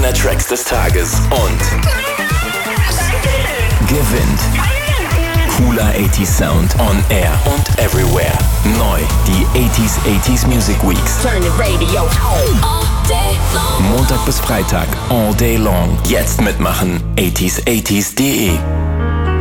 deiner Tracks des Tages und gewinnt cooler 80s Sound on Air und Everywhere. Neu, die 80s Music Weeks. Turn the radio on. Montag bis Freitag, all day long. Jetzt mitmachen, 80s80s.de.